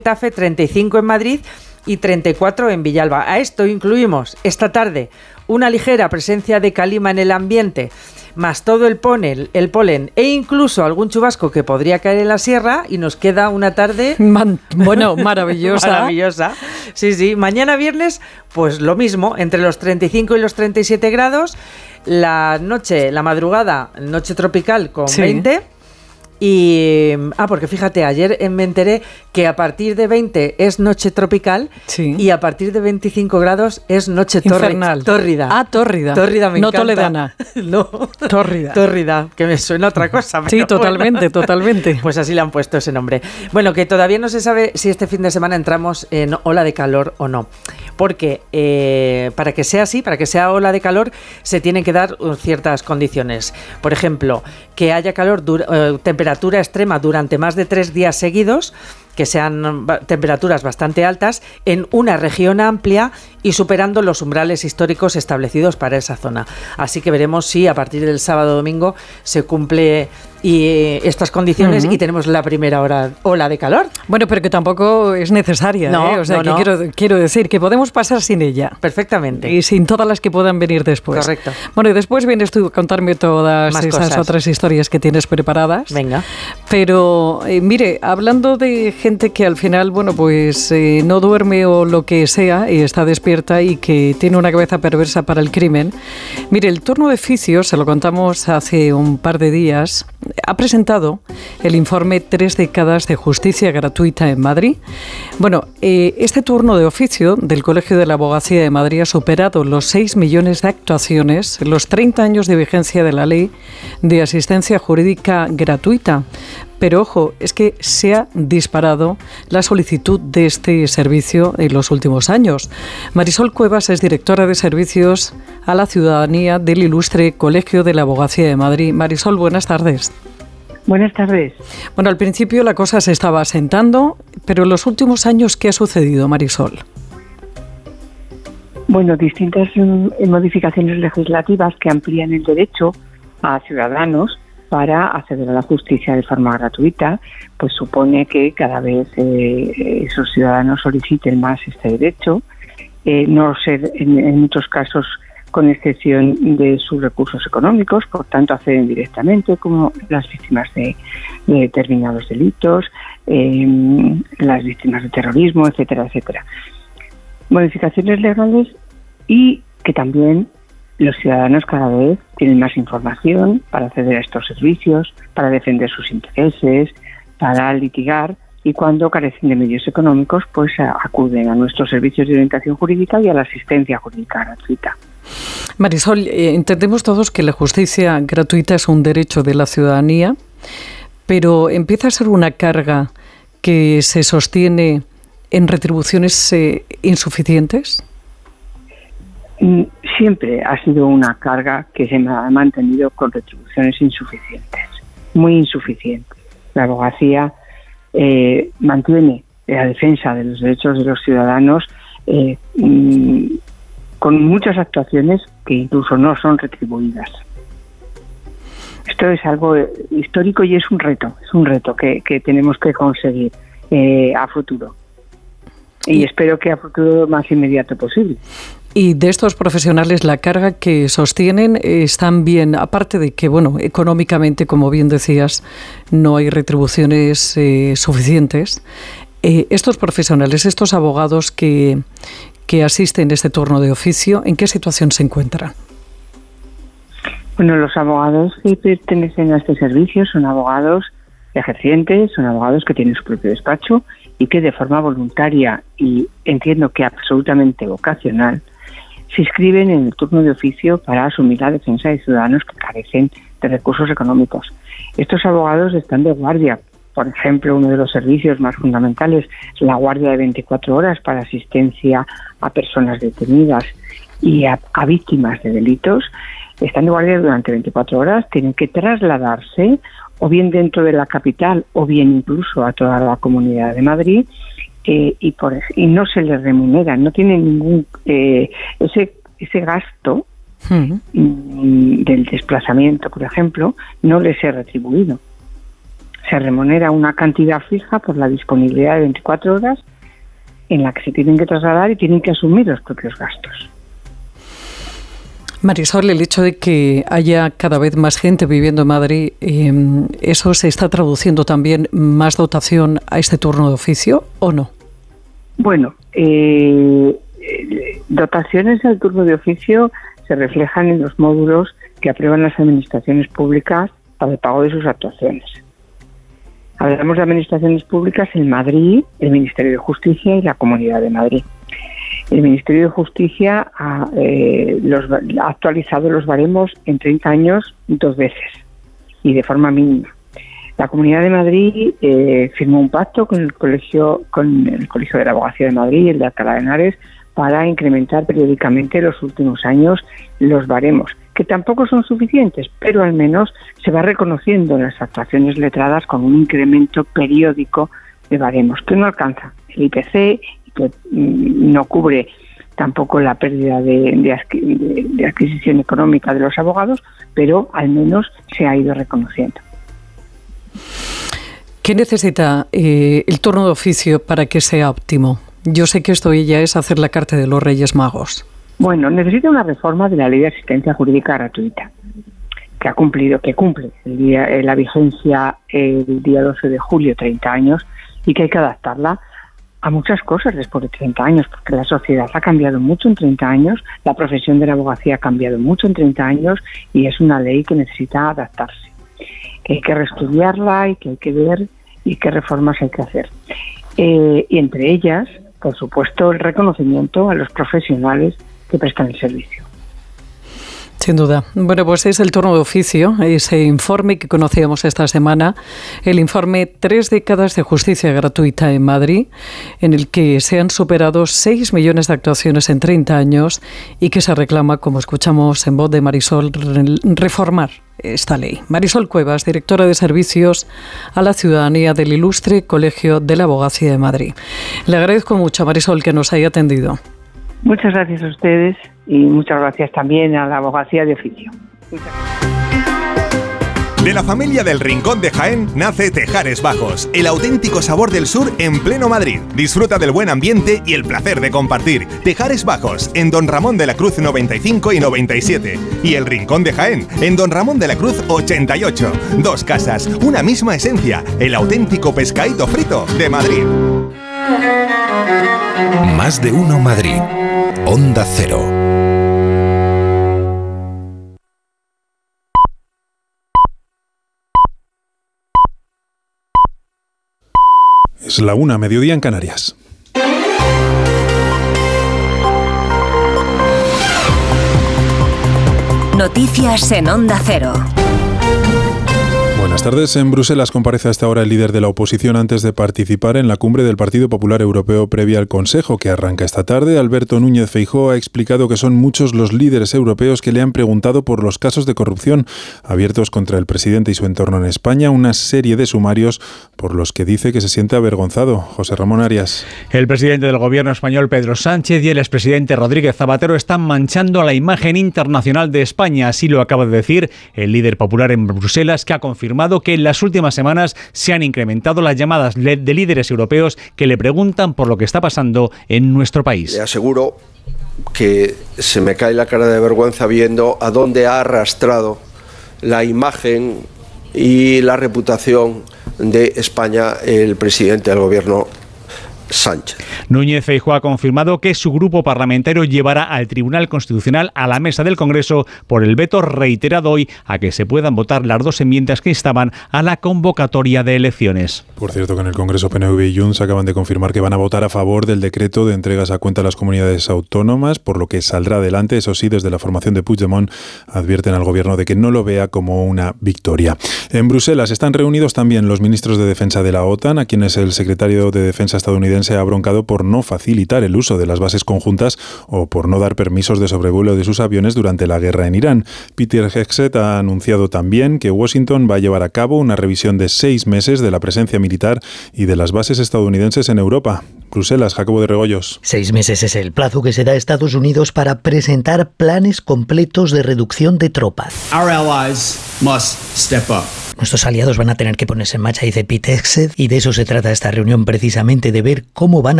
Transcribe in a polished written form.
Getafe, 35 en Madrid y 34 en Villalba. A esto incluimos esta tarde una ligera presencia de calima en el ambiente, más todo el polen e incluso algún chubasco que podría caer en la sierra, y nos queda una tarde maravillosa. Maravillosa. Sí. Mañana viernes, pues lo mismo, entre los 35 y los 37 grados. La madrugada, noche tropical con 20. Y porque fíjate, ayer me enteré que a partir de 20 es noche tropical, y a partir de 25 grados es noche tórrida. Tórrida. Tórrida me encanta. No toledana. No. Tórrida, que me suena otra cosa. Sí, totalmente. Pues así le han puesto ese nombre. Bueno, que todavía no se sabe si este fin de semana entramos en ola de calor o no. Porque para que sea así, para que sea ola de calor, se tienen que dar ciertas condiciones. Por ejemplo, que haya calor, temperatura extrema durante más de 3 días seguidos, que sean temperaturas bastante altas en una región amplia y superando los umbrales históricos establecidos para esa zona. Así que veremos si a partir del sábado domingo se cumple estas condiciones y tenemos la primera ola de calor. Bueno, pero que tampoco es necesaria, no. Quiero decir que podemos pasar sin ella. Perfectamente. Y sin todas las que puedan venir después. Correcto. Bueno, y después vienes tú a contarme todas más esas cosas. Otras historias que tienes preparadas. Venga. Pero, mire, hablando de gente que al final, no duerme o lo que sea y está despierta y que tiene una cabeza perversa para el crimen. Mire, el turno de oficio, se lo contamos hace un par de días, ha presentado el informe 3 décadas de justicia gratuita en Madrid. Bueno, este turno de oficio del Colegio de la Abogacía de Madrid ha superado los 6 millones de actuaciones, los 30 años de vigencia de la ley de asistencia jurídica gratuita. Pero ojo, es que se ha disparado la solicitud de este servicio en los últimos años. Marisol Cuevas es directora de Servicios a la Ciudadanía del Ilustre Colegio de la Abogacía de Madrid. Marisol, buenas tardes. Buenas tardes. Bueno, al principio la cosa se estaba asentando, pero en los últimos años, ¿qué ha sucedido, Marisol? Bueno, distintas modificaciones legislativas que amplían el derecho a ciudadanos para acceder a la justicia de forma gratuita, pues supone que cada vez esos ciudadanos soliciten más este derecho, no ser en muchos casos con excepción de sus recursos económicos, por tanto acceden directamente, como las víctimas de determinados delitos, las víctimas de terrorismo, etcétera, etcétera. Modificaciones legales y que también los ciudadanos cada vez tienen más información para acceder a estos servicios, para defender sus intereses, para litigar, y cuando carecen de medios económicos, pues acuden a nuestros servicios de orientación jurídica y a la asistencia jurídica gratuita. Marisol, entendemos todos que la justicia gratuita es un derecho de la ciudadanía, pero empieza a ser una carga que se sostiene en retribuciones insuficientes. Siempre ha sido una carga que se ha mantenido con retribuciones insuficientes, muy insuficientes. La abogacía mantiene la defensa de los derechos de los ciudadanos con muchas actuaciones que incluso no son retribuidas. Esto es algo histórico y es un reto que tenemos que conseguir a futuro. Y espero que a futuro más inmediato posible. Y de estos profesionales, la carga que sostienen están bien, aparte de que, económicamente, como bien decías, no hay retribuciones suficientes. Estos profesionales, estos abogados que asisten a este turno de oficio, ¿en qué situación se encuentran? Bueno, los abogados que pertenecen a este servicio son abogados ejercientes, son abogados que tienen su propio despacho y que de forma voluntaria y entiendo que absolutamente vocacional se inscriben en el turno de oficio para asumir la defensa de ciudadanos que carecen de recursos económicos. Estos abogados están de guardia. Por ejemplo, uno de los servicios más fundamentales es la guardia de 24 horas para asistencia a personas detenidas y a víctimas de delitos. Están de guardia durante 24 horas, tienen que trasladarse o bien dentro de la capital o bien incluso a toda la Comunidad de Madrid, y no se les remunera, no tienen ningún ese gasto del desplazamiento, por ejemplo, no les es retribuido. Se remunera una cantidad fija por la disponibilidad de 24 horas en la que se tienen que trasladar y tienen que asumir los propios gastos. Marisol, el hecho de que haya cada vez más gente viviendo en Madrid, ¿eso se está traduciendo también más dotación a este turno de oficio o no? Bueno, dotaciones al turno de oficio se reflejan en los módulos que aprueban las administraciones públicas para el pago de sus actuaciones. Hablamos de administraciones públicas en Madrid, el Ministerio de Justicia y la Comunidad de Madrid. El Ministerio de Justicia ha actualizado los baremos en 30 años 2 veces y de forma mínima. La Comunidad de Madrid firmó un pacto con el Colegio de la Abogacía de Madrid y el de Alcalá de Henares para incrementar periódicamente los últimos años los baremos, que tampoco son suficientes, pero al menos se va reconociendo en las actuaciones letradas con un incremento periódico de baremos, que no alcanza el IPC y que no cubre tampoco la pérdida de adquisición económica de los abogados, pero al menos se ha ido reconociendo. ¿Qué necesita el turno de oficio para que sea óptimo? Yo sé que esto ya es hacer la carta de los Reyes Magos. Bueno, necesita una reforma de la Ley de Asistencia Jurídica Gratuita, que cumple la vigencia el día 12 de julio, 30 años, y que hay que adaptarla a muchas cosas después de 30 años, porque la sociedad ha cambiado mucho en 30 años, la profesión de la abogacía ha cambiado mucho en 30 años y es una ley que necesita adaptarse, que hay que reestudiarla y que hay que ver y qué reformas hay que hacer. Y entre ellas, por supuesto, el reconocimiento a los profesionales que prestan el servicio. Sin duda. Bueno, pues es el turno de oficio, ese informe que conocíamos esta semana, el informe 3 décadas de justicia gratuita en Madrid, en el que se han superado 6 millones de actuaciones en 30 años y que se reclama, como escuchamos en voz de Marisol, reformar esta ley. Marisol Cuevas, directora de Servicios a la Ciudadanía del Ilustre Colegio de la Abogacía de Madrid. Le agradezco mucho a Marisol que nos haya atendido. Muchas gracias a ustedes y muchas gracias también a la abogacía de oficio. De la familia del Rincón de Jaén nace Tejares Bajos, el auténtico sabor del sur en pleno Madrid. Disfruta del buen ambiente y el placer de compartir. Tejares Bajos, en Don Ramón de la Cruz 95 y 97. Y el Rincón de Jaén, en Don Ramón de la Cruz 88. 2 casas, una misma esencia. El auténtico pescadito frito de Madrid. Más de uno Madrid. Onda Cero. Es la 1:00, mediodía en Canarias. Noticias en Onda Cero. Buenas tardes. En Bruselas comparece hasta ahora el líder de la oposición antes de participar en la cumbre del Partido Popular Europeo previa al Consejo, que arranca esta tarde. Alberto Núñez Feijóo ha explicado que son muchos los líderes europeos que le han preguntado por los casos de corrupción abiertos contra el presidente y su entorno en España, una serie de sumarios por los que dice que se siente avergonzado. José Ramón Arias. El presidente del gobierno español, Pedro Sánchez, y el expresidente Rodríguez Zapatero están manchando la imagen internacional de España. Así lo acaba de decir el líder popular en Bruselas, que ha confirmado que en las últimas semanas se han incrementado las llamadas de líderes europeos que le preguntan por lo que está pasando en nuestro país. Le aseguro que se me cae la cara de vergüenza viendo a dónde ha arrastrado la imagen y la reputación de España el presidente del gobierno, Sánchez. Núñez Feijóo ha confirmado que su grupo parlamentario llevará al Tribunal Constitucional a la mesa del Congreso por el veto reiterado hoy a que se puedan votar las 2 enmiendas que instaban a la convocatoria de elecciones. Por cierto, que en el Congreso PNV y Junts acaban de confirmar que van a votar a favor del decreto de entregas a cuenta a las comunidades autónomas, por lo que saldrá adelante. Eso sí, desde la formación de Puigdemont advierten al gobierno de que no lo vea como una victoria. En Bruselas están reunidos también los ministros de Defensa de la OTAN, a quienes el secretario de Defensa estadounidense ha broncado por no facilitar el uso de las bases conjuntas o por no dar permisos de sobrevuelo de sus aviones durante la guerra en Irán. Peter Hegseth ha anunciado también que Washington va a llevar a cabo una revisión de 6 meses de la presencia militar y de las bases estadounidenses en Europa. Bruselas, Jacobo de Regoyos. 6 meses es el plazo que se da a Estados Unidos para presentar planes completos de reducción de tropas. Our allies must step up. Nuestros aliados van a tener que ponerse en marcha, dice Pete Hegseth, y de eso se trata esta reunión precisamente, de ver cómo van a